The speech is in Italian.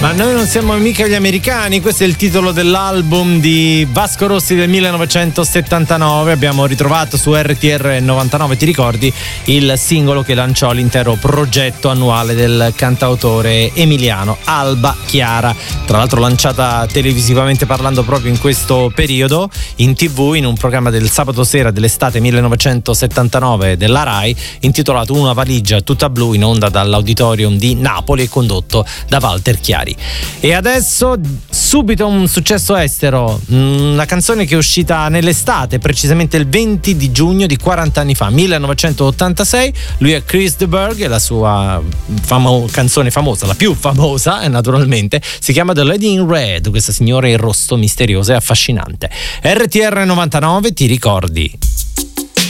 Ma noi non siamo mica gli americani, questo è il titolo dell'album di Vasco Rossi del 1979. Abbiamo ritrovato su RTR 99, ti ricordi, il singolo che lanciò l'intero progetto annuale del cantautore emiliano, Alba Chiara, tra l'altro lanciata televisivamente parlando proprio in questo periodo in TV, in un programma del sabato sera dell'estate 1979 della Rai, intitolato Una valigia tutta blu, in onda dall'Auditorium di Napoli e condotto da Walter Chiari. E adesso subito un successo estero, una canzone che è uscita nell'estate, precisamente il 20 di giugno di 40 anni fa, 1986. Lui è Chris de Burgh e la sua canzone famosa, la più famosa naturalmente, si chiama The Lady in Red, questa signora in rosso misteriosa e affascinante. RTR 99, ti ricordi?